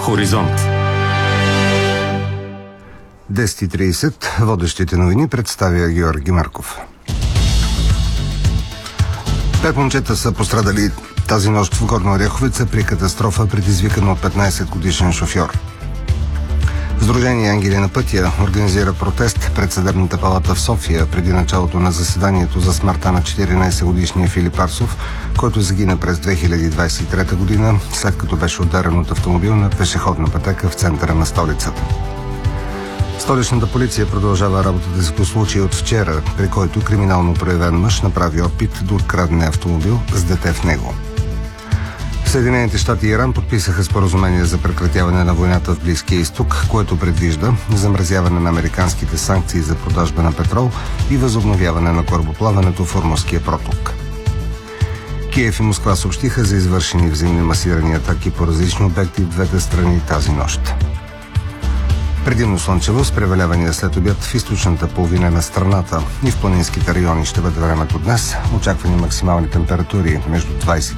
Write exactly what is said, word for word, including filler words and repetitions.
Хоризонт. десет и тридесет. Водещите новини представя Георги Марков. Пет момчета са пострадали тази нощ в Горна Оряховица при катастрофа, предизвикана от петнайсет годишен шофьор. Сдружение Ангели на пътя организира протест пред Съдебната палата в София преди началото на заседанието за смъртта на четиринайсетгодишния Филип Арсов, който загина през две хиляди двайсет и трета година, след като беше ударен от автомобил на пешеходна пътека в центъра на столицата. Столичната полиция продължава работата си по случай от вчера, при който криминално проявен мъж направи опит да открадне автомобил с дете в него. Съединените щати и Иран подписаха споразумение за прекратяване на войната в Близкия изток, което предвижда замразяване на американските санкции за продажба на петрол и възобновяване на корабоплаването в Ормузския проток. Киев и Москва съобщиха за извършени взаимни масирани атаки по различни обекти в двете страни тази нощ. Предимно слънчево с превалявания след обяд в източната половина на страната и в планинските райони ще бъде времето днес. Очаквани максимални температури между двайсет